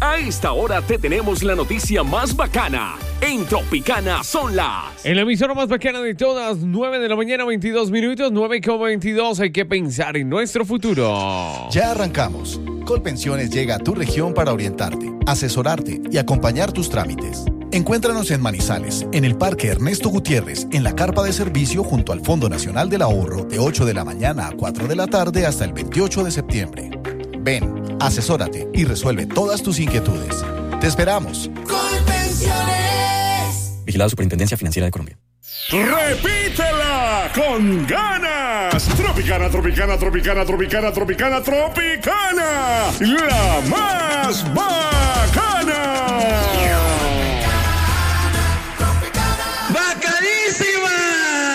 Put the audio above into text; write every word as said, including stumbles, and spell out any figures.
A esta hora te tenemos la noticia más bacana. En Tropicana son las... En la emisora más bacana de todas, nueve de la mañana, veintidós minutos, nueve con veintidós. Hay que pensar en nuestro futuro. Ya arrancamos. Colpensiones llega a tu región para orientarte, asesorarte y acompañar tus trámites. Encuéntranos en Manizales, en el Parque Ernesto Gutiérrez, en la carpa de servicio junto al Fondo Nacional del Ahorro, de ocho de la mañana a cuatro de la tarde hasta el veintiocho de septiembre. Ven, asesórate y resuelve todas tus inquietudes. ¡Te esperamos! Colpensiones. Vigilado Superintendencia Financiera de Colombia. ¡Repítela con ganas! Tropicana, Tropicana, Tropicana, Tropicana, Tropicana, Tropicana. La más bacana.